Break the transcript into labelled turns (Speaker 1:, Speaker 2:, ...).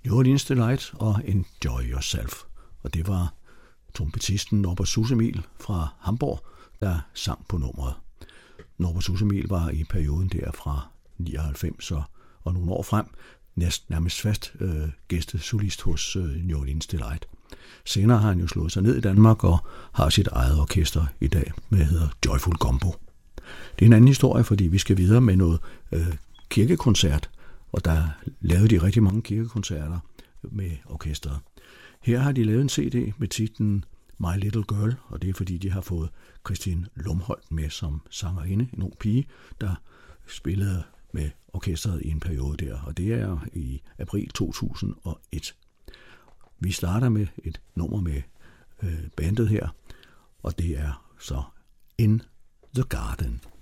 Speaker 1: New Orleans Delight og Enjoy Yourself. Og det var trompetisten Norbert Susemil fra Hamburg, der sang på nummeret. Norbert Susemil var i perioden der fra 99 og nogle år frem nærmest fast gæstesolist hos New Orleans Delight. Senere har han jo slået sig ned i Danmark og har sit eget orkester i dag, med hedder Joyful Gumbo. Det er en anden historie, fordi vi skal videre med noget kirkekoncert, og der lavede de rigtig mange kirkekoncerter med orkestret. Her har de lavet en CD med titlen My Little Girl, og det er fordi, de har fået Christine Lumholdt med som sangerinde, en ung pige, der spillede med orkestret i en periode der, og det er i april 2001. Vi starter med et nummer med bandet her, og det er så In the Garden.